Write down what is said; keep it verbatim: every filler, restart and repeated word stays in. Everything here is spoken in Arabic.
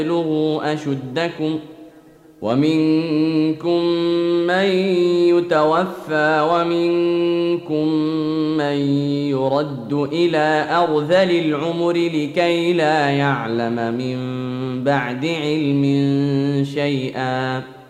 بلغوا أشدكم ومنكم من يتوفى ومنكم من يرد إلى أرذل العمر لكي لا يعلم من بعد علم شيئا